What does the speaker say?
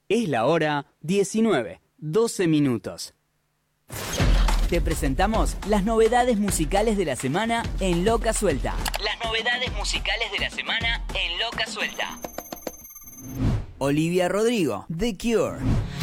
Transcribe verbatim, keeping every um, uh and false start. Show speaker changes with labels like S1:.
S1: Es la hora diecinueve, doce minutos.
S2: Te presentamos las novedades musicales de la semana en Loca Suelta. Las novedades musicales de la semana en Loca Suelta. Olivia Rodrigo, The Cure.